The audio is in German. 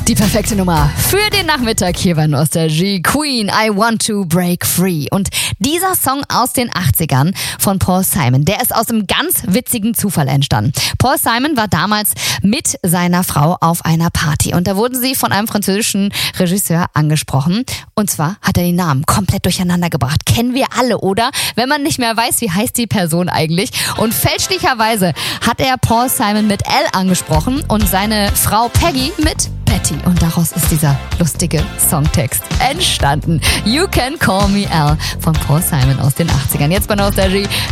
Die perfekte Nummer für den Nachmittag hier bei Nostalgie. Queen, I Want to Break Free. Und dieser Song aus den 80ern von Paul Simon, der ist aus einem ganz witzigen Zufall entstanden. Paul Simon war damals mit seiner Frau auf einer Party und da wurden sie von einem französischen Regisseur angesprochen. Und zwar hat er die Namen komplett durcheinander gebracht. Kennen wir alle, oder? Wenn man nicht mehr weiß, wie heißt die Person eigentlich. Und fälschlicherweise hat er Paul Simon mit L angesprochen und seine Frau Peggy mit Patty. Und daraus ist dieser lustige Songtext entstanden. You Can Call Me Al von Paul Simon aus den 80ern. Jetzt bei Nostalgie.